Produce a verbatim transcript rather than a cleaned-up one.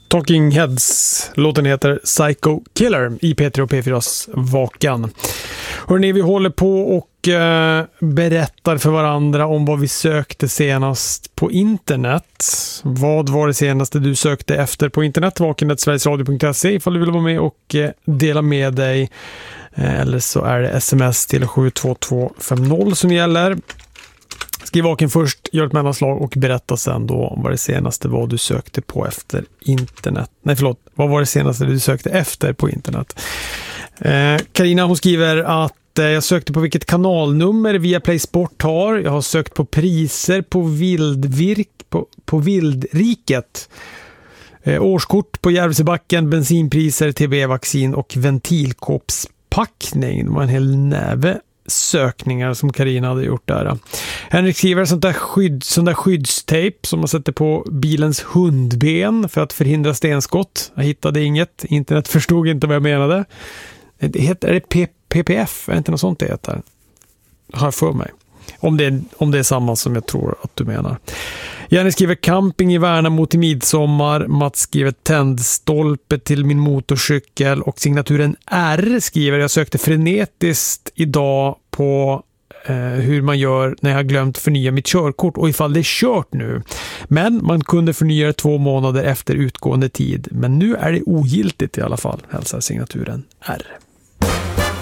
Talking Heads. Låten heter Psycho Killer i P tre och P fyras Vakan. Hörrni, vi håller på och eh, berättar för varandra om vad vi sökte senast på internet. Vad var det senaste du sökte efter på internet? vakenet sverigesradio punkt se ifall du vill vara med och eh, dela med dig. Eh, eller så är det sms till sju två två fem noll som gäller. Skriv vaken först, gör ett mellanslag och berätta sen då om vad det senaste var du sökte på efter internet. Nej förlåt, vad var det senaste du sökte efter på internet? Karina eh, hon skriver att eh, jag sökte på vilket kanalnummer via Play Sport har. Jag har sökt på priser på vildvirk på, på vildriket. Eh, årskort på Järvsebacken, bensinpriser, T B-vaccin och ventilkåpspackning. Det var en hel näve sökningar som Karina hade gjort där. Henrik skriver sånt där, skydd, sånt där skyddstejp som man sätter på bilens hundben för att förhindra stenskott. Jag hittade inget. Internet förstod inte vad jag menade. Det heter, är det P- PPF? Är det inte något sånt det heter? Har jag för mig. Om det, är, om det är samma som jag tror att du menar. Jenny skriver camping i Värnamo till midsommar. Mats skriver tändstolpe till min motorcykel. Och signaturen R skriver jag sökte frenetiskt idag på eh, hur man gör när jag har glömt förnya mitt körkort. Och ifall det är kört nu. Men man kunde förnya det två månader efter utgående tid. Men nu är det ogiltigt i alla fall, hälsar signaturen R.